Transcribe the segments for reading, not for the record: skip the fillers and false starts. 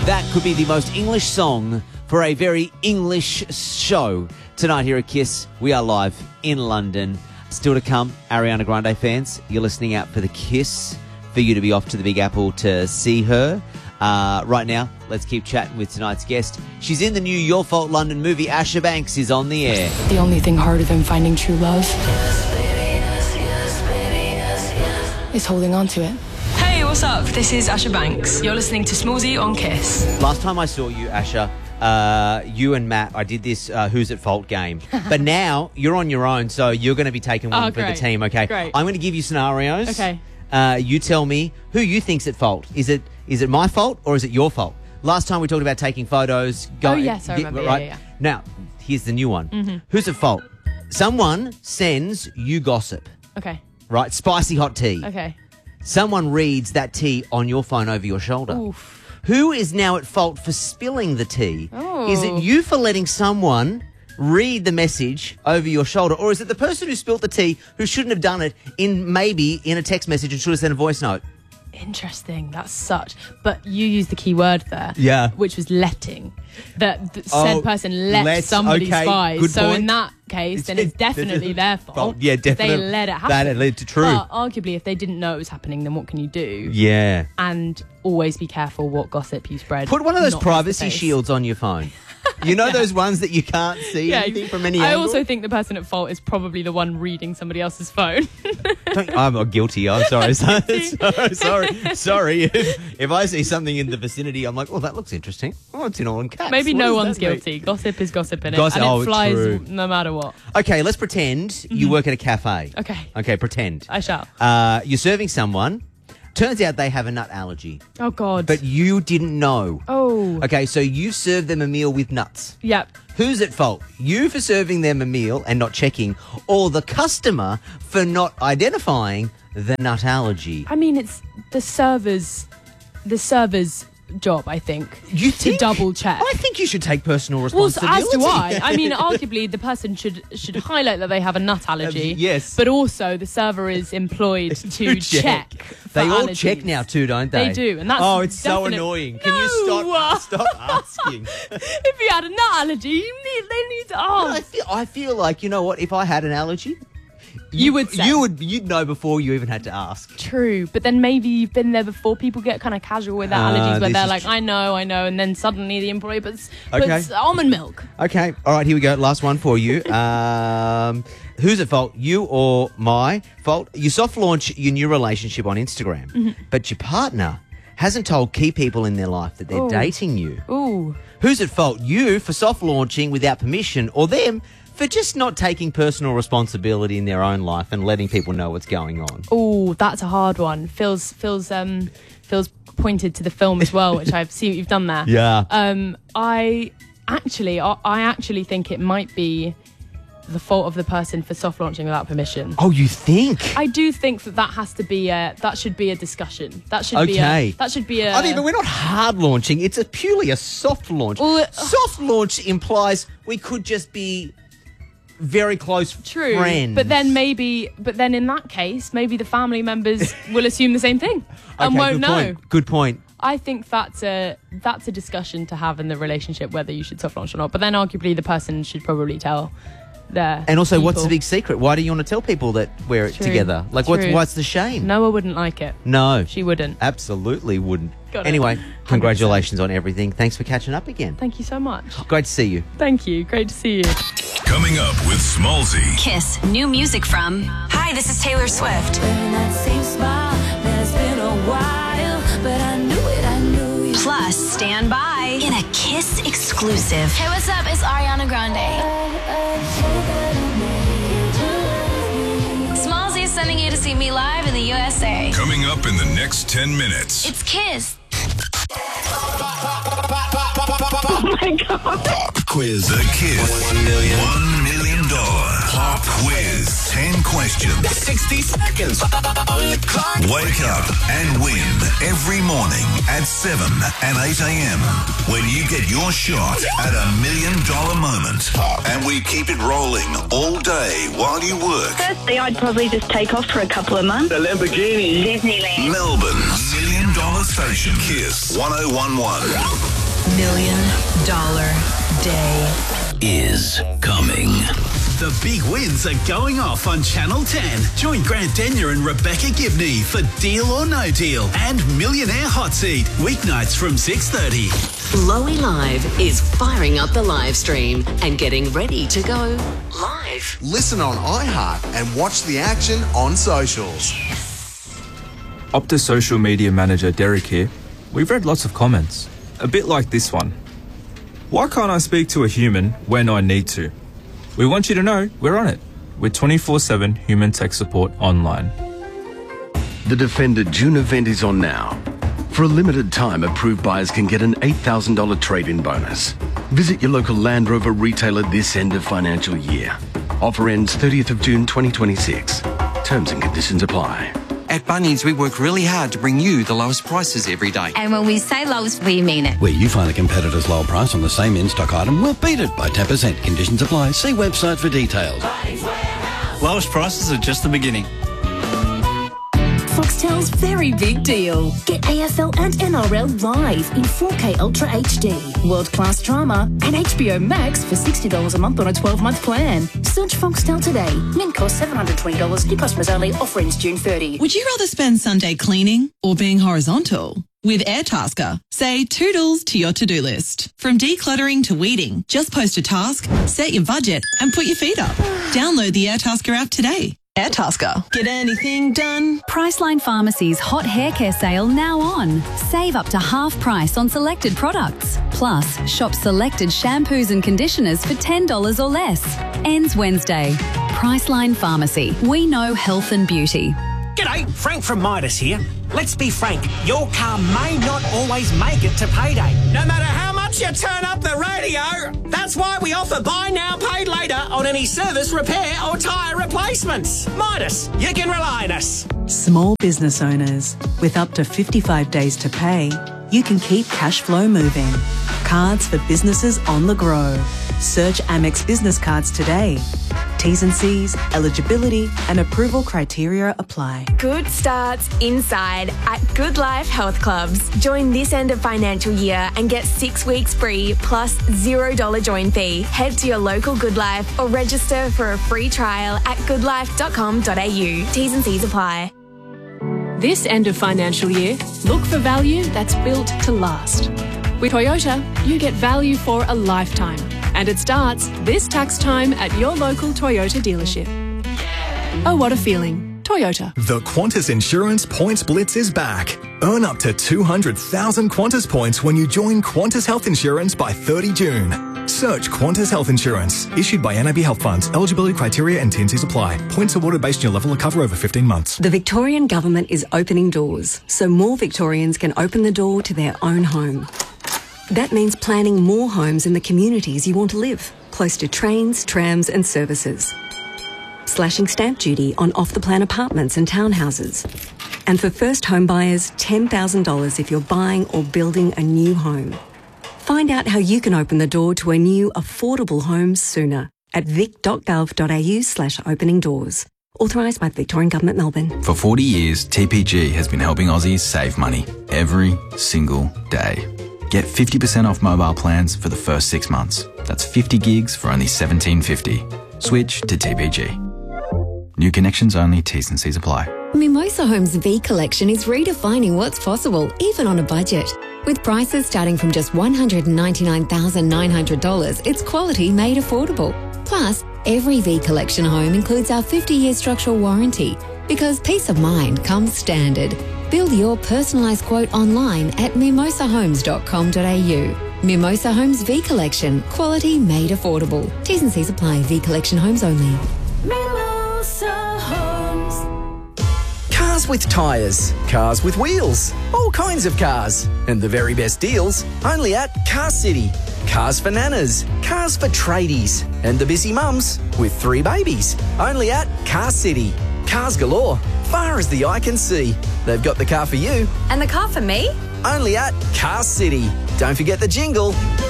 That could be the most English song for a very English show. Tonight here at KISS, we are live in London. Still to come, Ariana Grande fans, you're listening out for the KISS, for you to be off to the Big Apple to see her. Right now, let's keep chatting with tonight's guest. She's in the new Your Fault London movie. Asha Banks is on the air. The only thing harder than finding true love is holding on to it. Hey, what's up? This is Asha Banks. You're listening to Smallzy on KISS. Last time I saw you, Asha, you and Matt, I did this Who's at Fault game. But now you're on your own, so you're going to be taking one for the team, okay? Great. I'm going to give you scenarios. Okay. You tell me who you think's at fault. Is it my fault or is it your fault? Last time we talked about taking photos. Yes, I remember. Right? Yeah. Now, here's the new one. Who's at fault? Someone sends you gossip, Okay. right? Spicy hot tea. Okay. Someone reads that tea on your phone over your shoulder. Oof. Who is now at fault for spilling the tea? Oh. Is it you for letting someone read the message over your shoulder, or is it the person who spilt the tea who shouldn't have done it maybe in a text message and should have sent a voice note? Interesting. That's such. But you used the key word there. Yeah. Which was letting. That said person let somebody spy. Good so point. in that case, then it's definitely their fault. Yeah, definitely. They let it happen. That led to true. But arguably, if they didn't know it was happening, then what can you do? Yeah. And always be careful what gossip you spread. Put one of those not privacy face-to-face. shields on your phone. You know those ones that you can't see anything from any I angle? also think the person at fault is probably the one reading somebody else's phone. I'm not guilty. I'm sorry. Sorry. If I see something in the vicinity, I'm like, oh, that looks interesting. Oh, it's in all in caps. Maybe What no does one's that mean? guilty. Gossip is gossip, innit? Gossip- and it flies true. no matter what. Okay, let's pretend you work at a cafe. Okay. Okay, pretend. I shall. You're serving someone. Turns out they have a nut allergy, Oh, God. but you didn't know. Oh. Okay, so you served them a meal with nuts. Yep. Who's at fault? You for serving them a meal and not checking, or the customer for not identifying the nut allergy? I mean, it's the server's job, I think. You to think? double check. I think you should take personal Well, responsibility. as do I. I mean, arguably, the person should highlight that they have a nut allergy. Yes. But also, the server is employed to check. for They all allergies. check now too, don't they? They do, and that's it's so definite- annoying. Can No! you stop asking? If you had a nut allergy, they need to ask. I feel like, you know what? If I had an allergy, You would say. you'd know before you even had to ask. True, but then maybe you've been there before. People get kind of casual with their allergies, where this they're is like, true. I know, and then suddenly the employee puts Okay. almond milk. Okay, all right, here we go. Last one for you. Who's at fault? You or my fault? You soft launch your new relationship on Instagram, but your partner hasn't told key people in their life that they're Ooh. dating you. Ooh, Who's at fault? You for soft launching without permission, or them for just not taking personal responsibility in their own life and letting people know what's going on? ooh, that's a hard one. Phil's pointed to the film as well, which I've seen what you've done there. Yeah. I actually think it might be the fault of the person for soft launching without permission. Oh, you think? I do think that has to be that should be a discussion. That should be Okay. a. I mean, but we're not hard launching. It's purely a soft launch. Well, soft launch implies we could just be very close True, friends. but then in that case, maybe the family members will assume the same thing and Okay, won't good know. point. Good point. I think that's a discussion to have in the relationship, whether you should soft launch or not. But then arguably the person should probably tell their And also, what's the people. big secret? Why do you want to tell people that we're True, together? Like, true. what's the shame? Noah wouldn't like it. No. She wouldn't. Absolutely wouldn't. Got it. Anyway, 100%. congratulations on everything. Thanks for catching up again. Thank you so much. Great to see you. Thank you. Great to see you. Coming up with Smallzy. KISS. New music from. Hi, this is Taylor Swift. Plus, stand by in a KISS exclusive. Hey, what's up? It's Ariana Grande. Smallzy is sending you to see me live in the USA. Coming up in the next 10 minutes. It's KISS. Pop quiz. The KISS $1 million pop quiz. 10 questions. 60 seconds. Wake up and win every morning at 7 and 8 a.m. when you get your shot at $1 million moment. And we keep it rolling all day while you work. Firstly, I'd probably just take off for a couple of months. The Lamborghini. Disneyland. Melbourne's $1 million station. KISS 1011. $1 million day is coming. The big wins are going off on Channel 10. Join Grant Denyer and Rebecca Gibney for Deal or No Deal and Millionaire Hot Seat, weeknights from 6:30. Lowy Live is firing up the live stream and getting ready to go live. Listen on iHeart and watch the action on socials. Optus social media manager Derek here. We've read lots of comments, a bit like this one. Why can't I speak to a human when I need to? We want you to know we're on it with 24/7 human tech support online. The Defender June event is on now. For a limited time, approved buyers can get an $8,000 trade-in bonus. Visit your local Land Rover retailer this end of financial year. Offer ends 30th of June 2026. Terms and conditions apply. At Bunnings, we work really hard to bring you the lowest prices every day. And when we say lowest, we mean it. Where you find a competitor's lower price on the same in-stock item, we'll beat it by 10%. Conditions apply. See website for details. Lowest prices are just the beginning. Foxtel's very big deal. Get AFL and NRL live in 4K Ultra HD, world-class drama, and HBO Max for $60 a month on a 12-month plan. Search Foxtel today. Min cost $720. New customers only. Offer ends June 30. Would you rather spend Sunday cleaning or being horizontal? With Airtasker, say toodles to your to-do list. From decluttering to weeding, just post a task, set your budget, and put your feet up. Download the Airtasker app today. Airtasker. Get anything done? Priceline Pharmacy's hot hair care sale now on. Save up to half price on selected products. Plus, shop selected shampoos and conditioners for $10 or less. Ends Wednesday. Priceline Pharmacy. We know health and beauty. G'day, Frank from Midas here. Let's be frank, your car may not always make it to payday. No matter how much you turn up the radio, that's why we offer buy now, pay later on any service, repair or tyre replacements. Midas, you can rely on us. Small business owners, with up to 55 days to pay, you can keep cash flow moving. Cards for businesses on the go. Search Amex Business Cards today. T's and C's, eligibility and approval criteria apply. Good starts inside at Good Life Health Clubs. Join this end of financial year and get 6 weeks free plus $0 join fee. Head to your local Good Life or register for a free trial at goodlife.com.au. T's and C's apply. This end of financial year, look for value that's built to last. With Toyota, you get value for a lifetime. And it starts this tax time at your local Toyota dealership. Oh, what a feeling. Toyota. The Qantas Insurance Points Blitz is back. Earn up to 200,000 Qantas points when you join Qantas Health Insurance by 30 June. Search Qantas Health Insurance. Issued by NAB Health Funds. Eligibility criteria and T&Cs apply. Points awarded based on your level of cover over 15 months. The Victorian Government is opening doors, so more Victorians can open the door to their own home. That means planning more homes in the communities you want to live, close to trains, trams and services. Slashing stamp duty on off-the-plan apartments and townhouses. And for first home buyers, $10,000 if you're buying or building a new home. Find out how you can open the door to a new affordable home sooner at vic.gov.au/opening doors. Authorised by the Victorian Government, Melbourne. For 40 years, TPG has been helping Aussies save money every single day. Get 50% off mobile plans for the first 6 months. That's 50 gigs for only $17.50. Switch to TPG. New connections only, T's and C's apply. Mimosa Homes V Collection is redefining what's possible, even on a budget. With prices starting from just $199,900, it's quality made affordable. Plus, every V Collection home includes our 50-year structural warranty, because peace of mind comes standard. Build your personalised quote online at mimosahomes.com.au. Mimosa Homes V Collection. Quality made affordable. T's and C's apply. V Collection homes only. Mimosa Homes. Cars with tyres. Cars with wheels. All kinds of cars. And the very best deals only at Car City. Cars for nanas. Cars for tradies. And the busy mums with 3 babies. Only at Car City. Cars galore. Far as the eye can see. They've got the car for you. And the car for me? Only at Car City. Don't forget the jingle.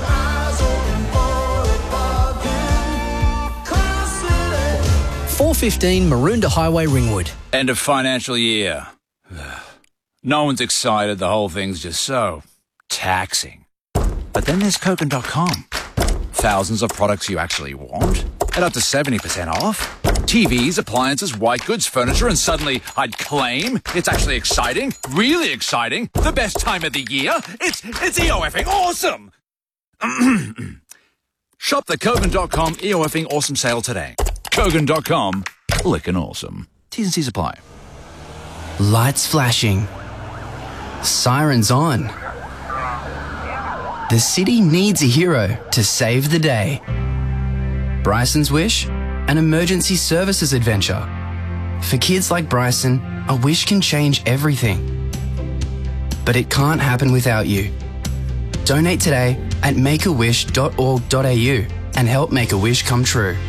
415 Maroondah Highway, Ringwood. End of financial year. No one's excited. The whole thing's just so taxing. But then there's Kogan.com. Thousands of products you actually want at up to 70% off. TVs, appliances, white goods, furniture, and suddenly I'd claim it's actually exciting, really exciting, the best time of the year. It's EOFing awesome! Shop the Kogan.com EOFing awesome sale today. Kogan.com, clickin' awesome. T's and C's apply. Lights flashing. Sirens on. The city needs a hero to save the day. Bryson's Wish, an emergency services adventure. For kids like Bryson, a wish can change everything. But it can't happen without you. Donate today at makeawish.org.au and help make a wish come true.